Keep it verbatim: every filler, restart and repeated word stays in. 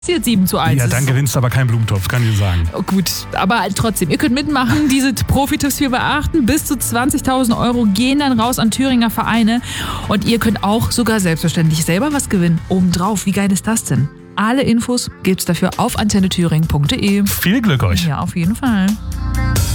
Jetzt sieben zu eins. Ja, dann gewinnst du aber keinen Blumentopf, kann ich sagen. Oh, gut, aber trotzdem, ihr könnt mitmachen, diese Profi-Tipps hier beachten. Bis zu zwanzigtausend Euro gehen dann raus an Thüringer Vereine. Und ihr könnt auch sogar selbstverständlich selber was gewinnen. Obendrauf, wie geil ist das denn? Alle Infos gibt's dafür auf antenne thüringen punkt de. Viel Glück euch. Ja, auf jeden Fall.